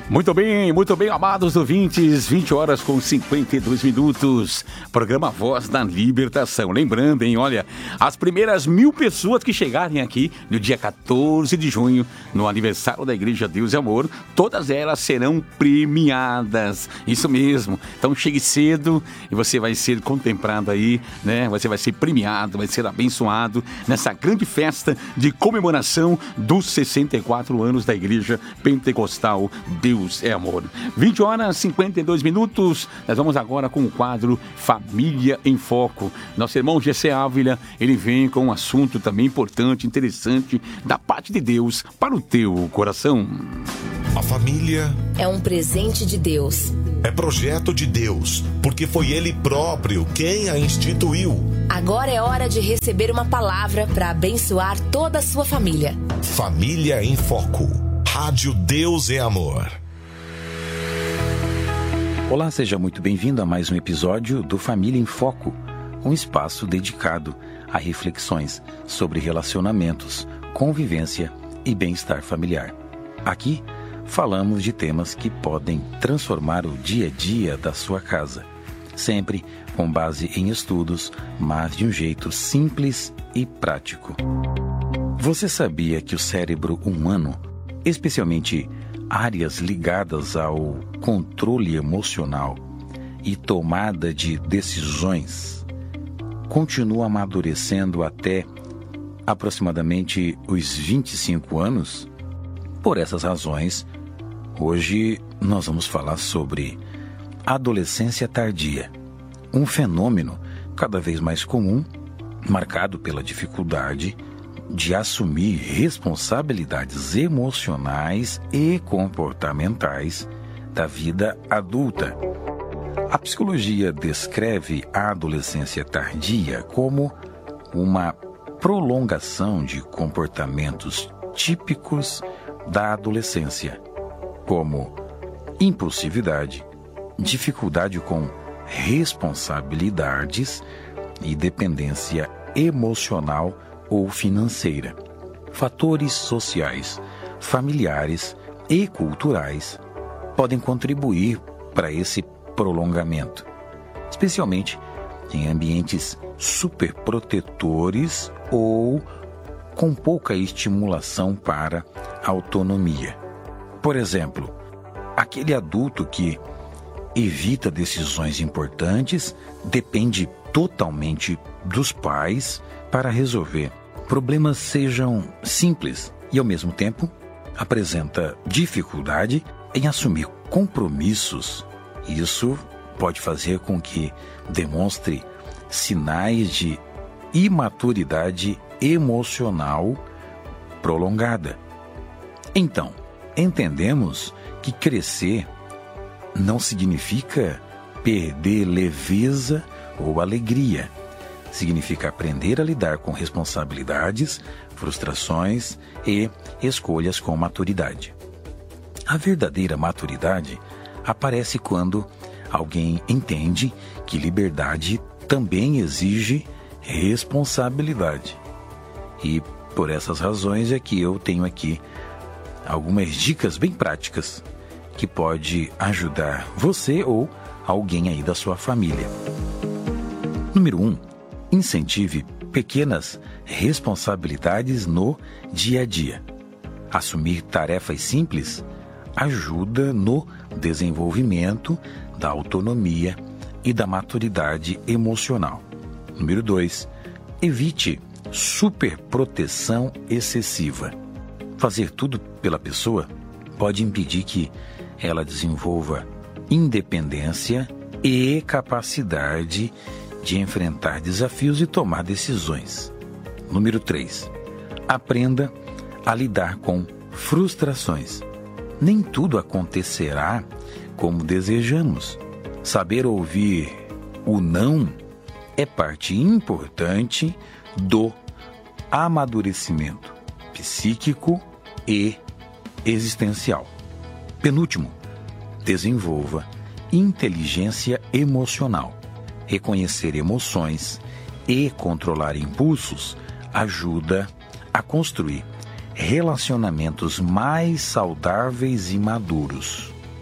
Muito bem, amados ouvintes, 20 horas com 52 minutos, programa Voz da Libertação. Lembrando, olha, as primeiras 1000 pessoas que chegarem aqui no dia 14 de junho, no aniversário da Igreja Deus e Amor, todas elas serão premiadas, isso mesmo. Então chegue cedo e você vai ser contemplado aí, né? Você vai ser premiado, vai ser abençoado nessa grande festa de comemoração dos 64 anos da Igreja Pentecostal Deus é Amor. 20 horas 52 minutos. Nós vamos agora com o quadro Família em Foco. Nosso irmão Gessé Ávila, ele vem com um assunto também importante, interessante, da parte de Deus para o teu coração. A família é um presente de Deus. É projeto de Deus, porque foi Ele próprio quem a instituiu. Agora é hora de receber uma palavra para abençoar toda a sua família. Família em Foco. Rádio Deus é Amor. Olá, seja muito bem-vindo a mais um episódio do Família em Foco, um espaço dedicado a reflexões sobre relacionamentos, convivência e bem-estar familiar. Aqui falamos de temas que podem transformar o dia a dia da sua casa, sempre com base em estudos, mas de um jeito simples e prático. Você sabia que o cérebro humano, especialmente áreas ligadas ao controle emocional e tomada de decisões, continua amadurecendo até aproximadamente os 25 anos? Por essas razões, hoje nós vamos falar sobre adolescência tardia, um fenômeno cada vez mais comum, marcado pela dificuldade de assumir responsabilidades emocionais e comportamentais da vida adulta. A psicologia descreve a adolescência tardia como uma prolongação de comportamentos típicos da adolescência, como impulsividade, dificuldade com responsabilidades e dependência emocional ou financeira. Fatores sociais, familiares e culturais podem contribuir para esse prolongamento, especialmente em ambientes superprotetores ou com pouca estimulação para a autonomia. Por exemplo, aquele adulto que evita decisões importantes depende totalmente dos pais para resolver problemas sejam simples e, ao mesmo tempo, apresenta dificuldade em assumir compromissos. Isso pode fazer com que demonstre sinais de imaturidade emocional prolongada. Então, entendemos que crescer não significa perder leveza ou alegria. Significa aprender a lidar com responsabilidades, frustrações e escolhas com maturidade. A verdadeira maturidade aparece quando alguém entende que liberdade também exige responsabilidade. E por essas razões é que eu tenho aqui algumas dicas bem práticas que pode ajudar você ou alguém aí da sua família. Número 1. Incentive pequenas responsabilidades no dia a dia. Assumir tarefas simples ajuda no desenvolvimento da autonomia e da maturidade emocional. Número 2. Evite superproteção excessiva. Fazer tudo pela pessoa pode impedir que ela desenvolva independência e capacidade de enfrentar desafios e tomar decisões. Número 3. Aprenda a lidar com frustrações. Nem tudo acontecerá como desejamos. Saber ouvir o não é parte importante do amadurecimento psíquico e existencial. Penúltimo, desenvolva inteligência emocional. Reconhecer emoções e controlar impulsos ajuda a construir relacionamentos mais saudáveis e maduros.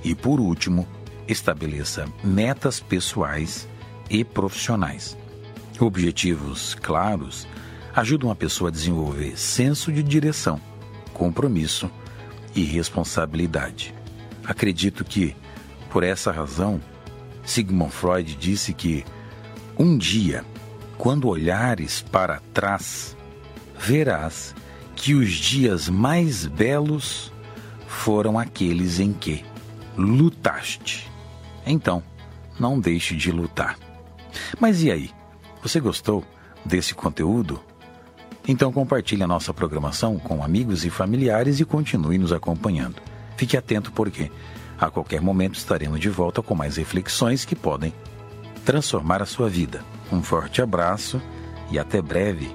E por último, estabeleça metas pessoais e profissionais. Objetivos claros ajudam a pessoa a desenvolver senso de direção, compromisso e responsabilidade. Acredito que, por essa razão, Sigmund Freud disse que um dia, quando olhares para trás, verás que os dias mais belos foram aqueles em que lutaste. Então, não deixe de lutar. Mas e aí? Você gostou desse conteúdo? Então compartilhe a nossa programação com amigos e familiares e continue nos acompanhando. Fique atento porque a qualquer momento estaremos de volta com mais reflexões que podem transformar a sua vida. Um forte abraço e até breve.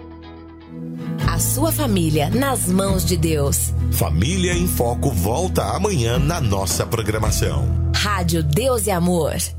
A sua família nas mãos de Deus. Família em Foco volta amanhã na nossa programação. Rádio Deus e Amor.